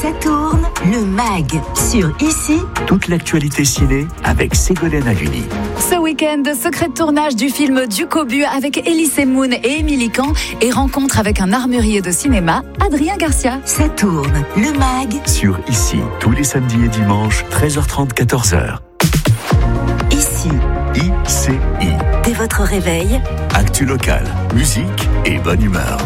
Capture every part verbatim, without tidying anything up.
Ça tourne, le mag sur Ici. Toute l'actualité ciné avec Ségolène Haluni. Ce week-end, secret de tournage du film Du Cobu avec Elise Moon et Émilie Kahn et rencontre avec un armurier de cinéma, Adrien Garcia. Ça tourne, le mag Sur Ici, tous les samedis et dimanches, treize heures trente, quatorze heures. Ici. I C I. Dès votre réveil, Actu locale, musique et bonne humeur.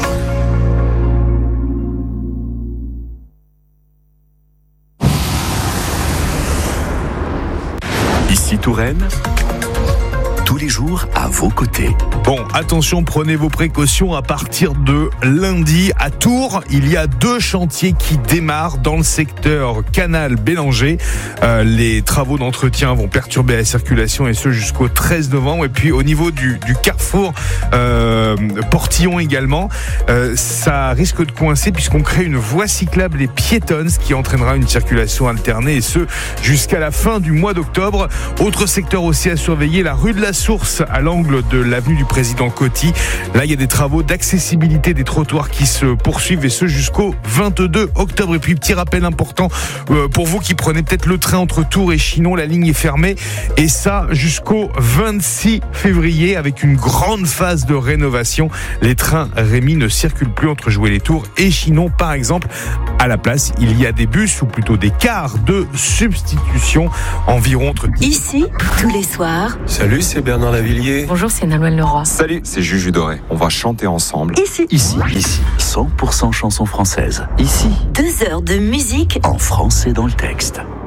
Ici Touraine, tous les jours à vos côtés. Bon, attention, prenez vos précautions. À partir de lundi, à Tours, il y a deux chantiers qui démarrent dans le secteur Canal-Bélanger. Euh, les travaux d'entretien vont perturber la circulation et ce jusqu'au treize novembre. Et puis au niveau du, du carrefour euh, Portillon également, euh, ça risque de coincer puisqu'on crée une voie cyclable et piétonne, ce qui entraînera une circulation alternée et ce jusqu'à la fin du mois d'octobre. Autre secteur aussi à surveiller, la rue de la Source à l'angle de l'avenue du Président Coty. Là, il y a des travaux d'accessibilité des trottoirs qui se poursuivent et ce jusqu'au vingt-deux octobre. Et puis, petit rappel important euh, pour vous qui prenez peut-être le train entre Tours et Chinon, la ligne est fermée et ça jusqu'au vingt-six février avec une grande phase de rénovation. Les trains Rémy ne circulent plus entre Joué-les-Tours et Chinon, par exemple. À la place, il y a des bus ou plutôt des cars de substitution environ entre... Ici, tous les soirs. Salut, c'est Bernard Lavillier. Bonjour, c'est Nolwenn Leroy. Salut, c'est Juju Doré. On va chanter ensemble. Ici. Ici, ici, cent pour cent chansons françaises. Ici, Deux heures de musique en français dans le texte.